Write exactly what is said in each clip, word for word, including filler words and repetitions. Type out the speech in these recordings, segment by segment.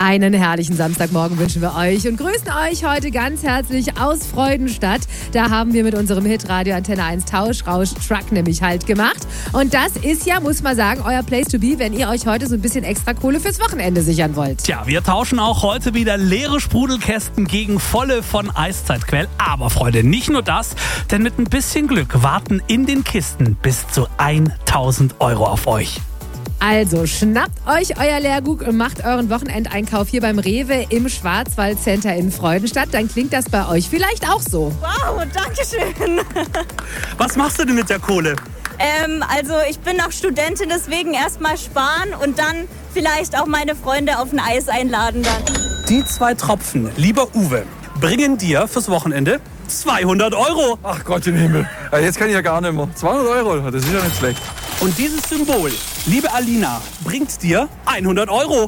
Einen herrlichen Samstagmorgen wünschen wir euch und grüßen euch heute ganz herzlich aus Freudenstadt. Da haben wir mit unserem Hitradio Antenne eins Tauschrausch-Truck nämlich Halt gemacht. Und das ist ja, muss man sagen, euer Place to be, wenn ihr euch heute so ein bisschen extra Kohle fürs Wochenende sichern wollt. Tja, wir tauschen auch heute wieder leere Sprudelkästen gegen volle von Eiszeitquell. Aber Freunde, nicht nur das, denn mit ein bisschen Glück warten in den Kisten bis zu tausend Euro auf euch. Also schnappt euch euer Leergut und macht euren Wochenendeinkauf hier beim Rewe im Schwarzwaldcenter in Freudenstadt. Dann klingt das bei euch vielleicht auch so. Wow, danke schön. Was machst du denn mit der Kohle? Ähm, also ich bin noch Studentin, deswegen erstmal sparen und dann vielleicht auch meine Freunde auf ein Eis einladen dann. Die zwei Tropfen, lieber Uwe, bringen dir fürs Wochenende zweihundert Euro. Ach Gott im Himmel. Ja, jetzt kann ich ja gar nicht mehr. zweihundert Euro, das ist ja nicht schlecht. Und dieses Symbol, liebe Alina, bringt dir hundert Euro.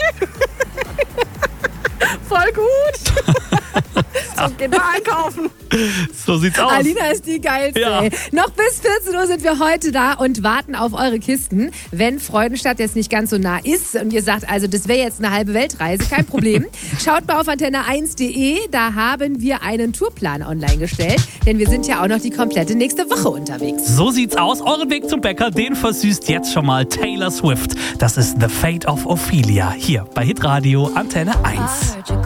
Voll gut. So, geht mal einkaufen. So sieht's aus. Alina ist die geilste. Ja. Ey. Noch bis vierzehn Uhr sind wir heute da und warten auf eure Kisten. Wenn Freudenstadt jetzt nicht ganz so nah ist und ihr sagt, also das wäre jetzt eine halbe Weltreise, kein Problem. Schaut mal auf antenne eins punkt de, da haben wir einen Tourplan online gestellt, denn wir sind ja auch noch die komplette nächste Woche unterwegs. So sieht's aus. Euren Weg zum Bäcker, den versüßt jetzt schon mal Taylor Swift. Das ist The Fate of Ophelia hier bei Hitradio Antenne eins.